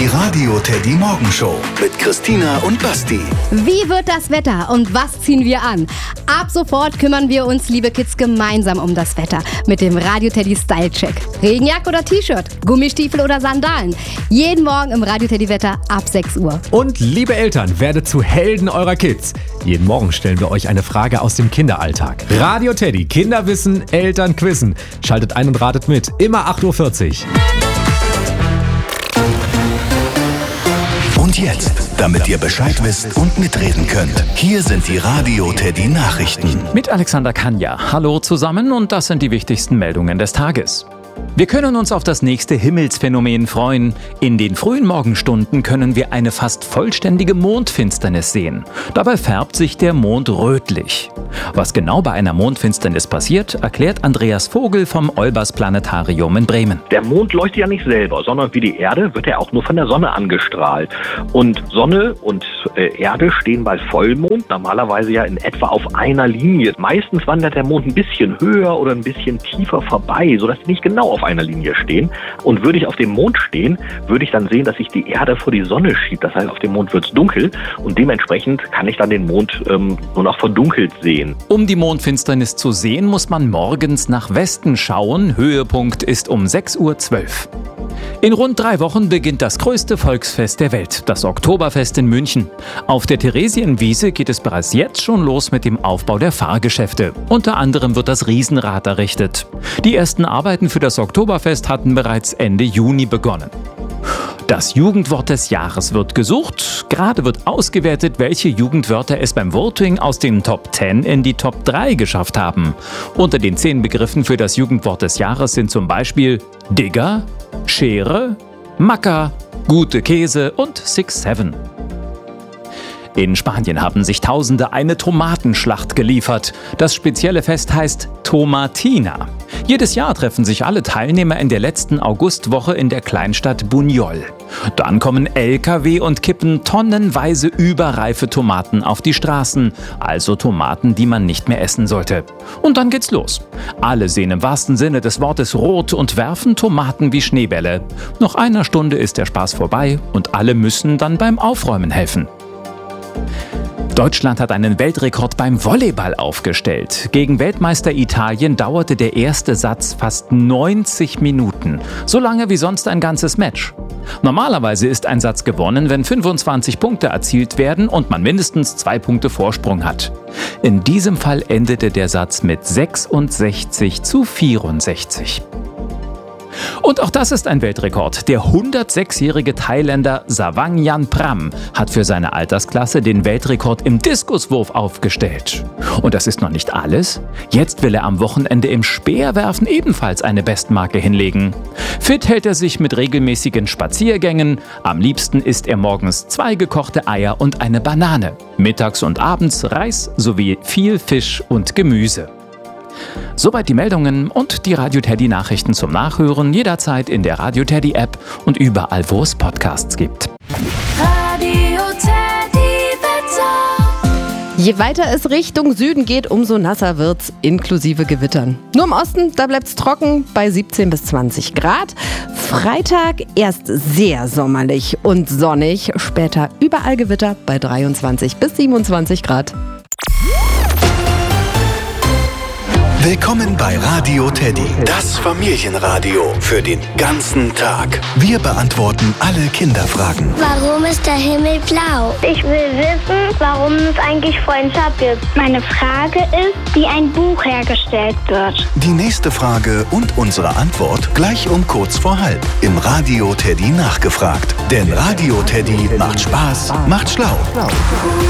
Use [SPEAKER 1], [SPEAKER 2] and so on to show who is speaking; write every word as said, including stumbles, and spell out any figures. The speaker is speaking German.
[SPEAKER 1] Die Radio Teddy Morgenshow mit Christina und Basti.
[SPEAKER 2] Wie wird das Wetter und was ziehen wir an? Ab sofort kümmern wir uns, liebe Kids, gemeinsam um das Wetter mit dem Radio Teddy Style Check. Regenjacke oder T-Shirt, Gummistiefel oder Sandalen. Jeden Morgen im Radio Teddy Wetter ab sechs Uhr.
[SPEAKER 3] Und liebe Eltern, werdet zu Helden eurer Kids. Jeden Morgen stellen wir euch eine Frage aus dem Kinderalltag. Radio Teddy, Kinder wissen, Eltern quizzen. Schaltet ein und ratet mit. Immer acht Uhr vierzig.
[SPEAKER 1] Und jetzt, damit ihr Bescheid wisst und mitreden könnt, hier sind die Radio Teddy Nachrichten.
[SPEAKER 4] Mit Alexander Kanja. Hallo zusammen und das sind die wichtigsten Meldungen des Tages. Wir können uns auf das nächste Himmelsphänomen freuen. In den frühen Morgenstunden können wir eine fast vollständige Mondfinsternis sehen. Dabei färbt sich der Mond rötlich. Was genau bei einer Mondfinsternis passiert, erklärt Andreas Vogel vom Olbers Planetarium in Bremen.
[SPEAKER 5] Der Mond leuchtet ja nicht selber, sondern wie die Erde wird er auch nur von der Sonne angestrahlt. Und Sonne und äh, Erde stehen bei Vollmond normalerweise ja in etwa auf einer Linie. Meistens wandert der Mond ein bisschen höher oder ein bisschen tiefer vorbei, sodass sie nicht genau auf einer Linie stehen. Und würde ich auf dem Mond stehen, würde ich dann sehen, dass sich die Erde vor die Sonne schiebt. Das heißt, auf dem Mond wird es dunkel und dementsprechend kann ich dann den Mond ähm, nur noch verdunkelt sehen.
[SPEAKER 4] Um die Mondfinsternis zu sehen, muss man morgens nach Westen schauen. Höhepunkt ist um sechs Uhr zwölf. In rund drei Wochen beginnt das größte Volksfest der Welt, das Oktoberfest in München. Auf der Theresienwiese geht es bereits jetzt schon los mit dem Aufbau der Fahrgeschäfte. Unter anderem wird das Riesenrad errichtet. Die ersten Arbeiten für das Oktoberfest hatten bereits Ende Juni begonnen. Das Jugendwort des Jahres wird gesucht. Gerade wird ausgewertet, welche Jugendwörter es beim Voting aus den Top zehn in die Top drei geschafft haben. Unter den zehn Begriffen für das Jugendwort des Jahres sind zum Beispiel Digger, Schere, Macker, gute Käse und Six Seven. In Spanien haben sich Tausende eine Tomatenschlacht geliefert. Das spezielle Fest heißt Tomatina. Jedes Jahr treffen sich alle Teilnehmer in der letzten Augustwoche in der Kleinstadt Buñol. Dann kommen L K W und kippen tonnenweise überreife Tomaten auf die Straßen, also Tomaten, die man nicht mehr essen sollte. Und dann geht's los. Alle sehen im wahrsten Sinne des Wortes rot und werfen Tomaten wie Schneebälle. Nach einer Stunde ist der Spaß vorbei und alle müssen dann beim Aufräumen helfen. Deutschland hat einen Weltrekord beim Volleyball aufgestellt. Gegen Weltmeister Italien dauerte der erste Satz fast neunzig Minuten. So lange wie sonst ein ganzes Match. Normalerweise ist ein Satz gewonnen, wenn fünfundzwanzig Punkte erzielt werden und man mindestens zwei Punkte Vorsprung hat. In diesem Fall endete der Satz mit sechsundsechzig zu vierundsechzig. Und auch das ist ein Weltrekord. Der hundertsechsjährige Thailänder Savangyan Pram hat für seine Altersklasse den Weltrekord im Diskuswurf aufgestellt. Und das ist noch nicht alles. Jetzt will er am Wochenende im Speerwerfen ebenfalls eine Bestmarke hinlegen. Fit hält er sich mit regelmäßigen Spaziergängen. Am liebsten isst er morgens zwei gekochte Eier und eine Banane. Mittags und abends Reis sowie viel Fisch und Gemüse. Soweit die Meldungen und die Radio Teddy Nachrichten zum Nachhören jederzeit in der Radio Teddy App und überall, wo es Podcasts gibt.
[SPEAKER 6] Radio Teddy Wetter.
[SPEAKER 2] Je weiter es Richtung Süden geht, umso nasser wird's, inklusive Gewittern. Nur im Osten, da bleibt's trocken bei siebzehn bis zwanzig Grad. Freitag erst sehr sommerlich und sonnig, später überall Gewitter bei dreiundzwanzig bis siebenundzwanzig Grad.
[SPEAKER 1] Willkommen bei Radio Teddy, das Familienradio für den ganzen Tag. Wir beantworten alle Kinderfragen.
[SPEAKER 7] Warum ist der Himmel blau?
[SPEAKER 8] Ich will wissen, warum es eigentlich Freundschaft gibt. Meine Frage ist, wie ein Buch hergestellt wird.
[SPEAKER 1] Die nächste Frage und unsere Antwort gleich um kurz vor halb im Radio Teddy nachgefragt. Denn Radio Teddy macht Spaß, macht schlau.